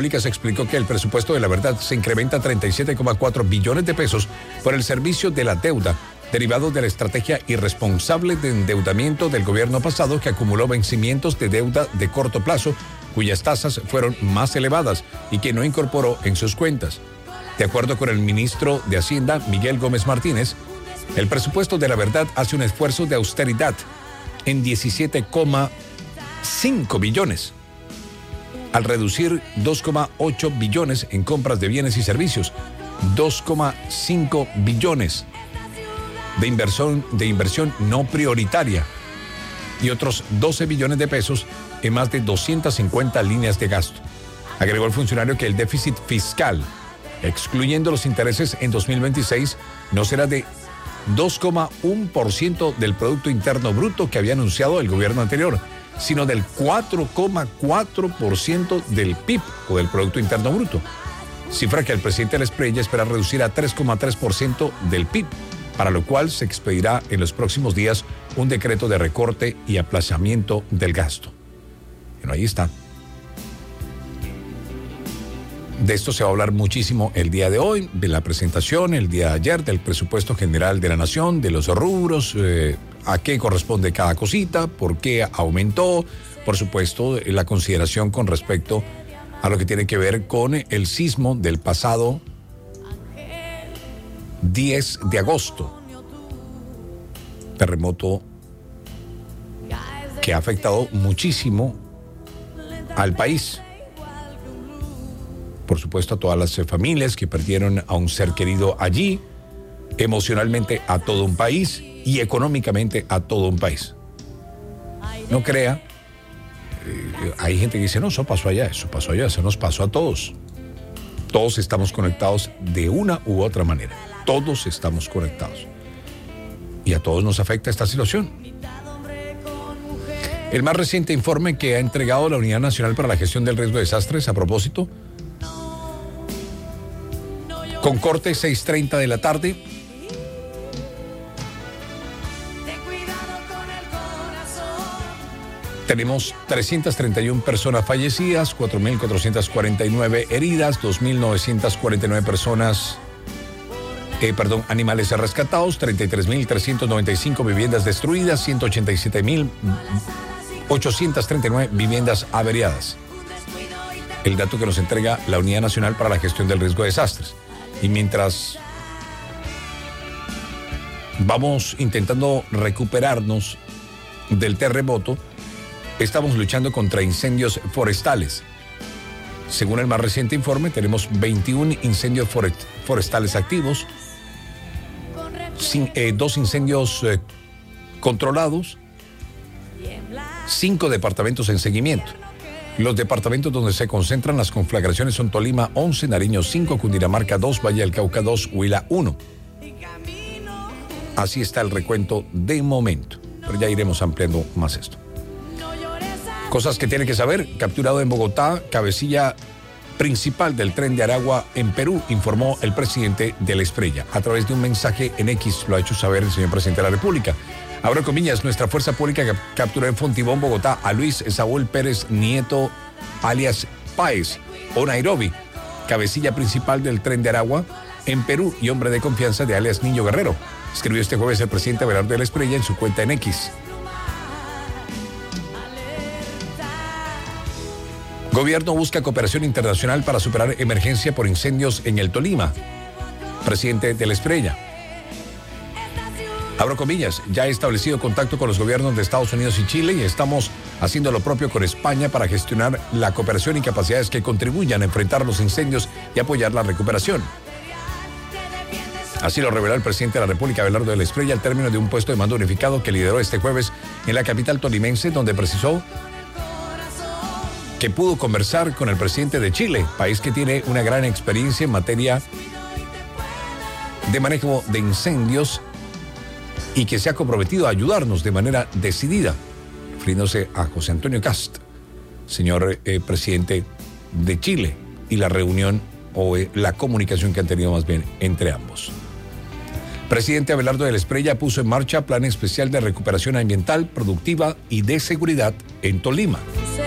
Se explicó que el presupuesto de La Verdad se incrementa a 37,4 billones de pesos por el servicio de la deuda, derivado de la estrategia irresponsable de endeudamiento del gobierno pasado, que acumuló vencimientos de deuda de corto plazo, cuyas tasas fueron más elevadas y que no incorporó en sus cuentas. De acuerdo con el ministro de Hacienda, Miguel Gómez Martínez, el presupuesto de La Verdad hace un esfuerzo de austeridad en 17,5 billones. Al reducir 2,8 billones en compras de bienes y servicios, 2,5 billones de inversión no prioritaria y otros 12 billones de pesos en más de 250 líneas de gasto. Agregó el funcionario que el déficit fiscal, excluyendo los intereses en 2026, no será de 2,1% del Producto Interno Bruto que había anunciado el gobierno anterior, sino del 4,4% del PIB o del Producto Interno Bruto, cifra que el presidente de la Espriella espera reducir a 3,3% del PIB, para lo cual se expedirá en los próximos días un decreto de recorte y aplazamiento del gasto. Bueno, ahí está. De esto se va a hablar muchísimo el día de hoy, de la presentación el día de ayer del presupuesto general de la nación, de los rubros, a qué corresponde cada cosita, por qué aumentó, por supuesto, la consideración con respecto a lo que tiene que ver con el sismo del pasado 10 de agosto. Terremoto que ha afectado muchísimo al país. Por supuesto, a todas las familias que perdieron a un ser querido allí, emocionalmente a todo un país y económicamente a todo un país. No crea, hay gente que dice, no, eso pasó allá, eso nos pasó a todos. Todos estamos conectados de una u otra manera. Todos estamos conectados. Y a todos nos afecta esta situación. El más reciente informe que ha entregado la Unidad Nacional para la Gestión del Riesgo de Desastres, a propósito, con corte 6:30 de la tarde, tenemos 331 personas fallecidas, 4.449 heridas, 2.949 personas, animales rescatados, 33.395 viviendas destruidas, 187.839 viviendas averiadas. El dato que nos entrega la Unidad Nacional para la Gestión del Riesgo de Desastres. Y mientras vamos intentando recuperarnos del terremoto, estamos luchando contra incendios forestales. Según el más reciente informe, tenemos 21 incendios forestales activos, 2 incendios controlados, 5 departamentos en seguimiento. Los departamentos donde se concentran las conflagraciones son Tolima 11, Nariño 5, Cundinamarca 2, Valle del Cauca 2, Huila 1. Así está el recuento de momento, pero ya iremos ampliando más esto. Cosas que tiene que saber: capturado en Bogotá, cabecilla principal del tren de Aragua en Perú, informó el presidente de la Espriella. A través de un mensaje en X lo ha hecho saber el señor presidente de la República. Abro comillas, nuestra fuerza pública capturó en Fontibón, Bogotá, a Luis Saúl Pérez Nieto, alias Páez, o Nairobi, cabecilla principal del tren de Aragua en Perú y hombre de confianza de alias Niño Guerrero, escribió este jueves el presidente Abelardo de la Espriella en su cuenta en X. Gobierno busca cooperación internacional para superar emergencia por incendios en el Tolima. Presidente de la Espriella. Abro comillas, ya he establecido contacto con los gobiernos de Estados Unidos y Chile y estamos haciendo lo propio con España para gestionar la cooperación y capacidades que contribuyan a enfrentar los incendios y apoyar la recuperación. Así lo reveló el presidente de la República, Abelardo de la Espriella, al término de un puesto de mando unificado que lideró este jueves en la capital tolimense, donde precisó que pudo conversar con el presidente de Chile, país que tiene una gran experiencia en materia de manejo de incendios y que se ha comprometido a ayudarnos de manera decidida, refiriéndose a José Antonio Kast, señor presidente de Chile, y la reunión o la comunicación que han tenido más bien entre ambos. Presidente Abelardo de la Espriella puso en marcha plan especial de recuperación ambiental, productiva y de seguridad en Tolima.